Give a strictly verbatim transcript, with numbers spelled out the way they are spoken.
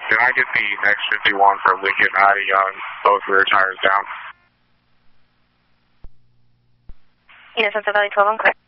Can I get the next fifty-one for Lincoln I Young, both rear tires down? Yes, Central Valley twelve, I'm clear.